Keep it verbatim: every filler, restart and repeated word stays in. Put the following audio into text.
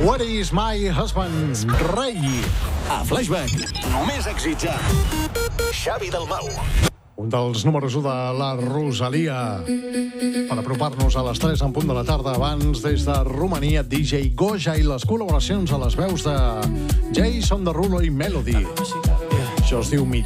Where is my husband? Rei. A Flashback, només èxits a Xavi Dalmau. Un dels números u de la Rosalia. Per apropar-nos a les tres en punt de la tarda, abans des de Romania, D J Goja i les col·laboracions a les veus de Jason Derulo i Melody. Això es diu Mi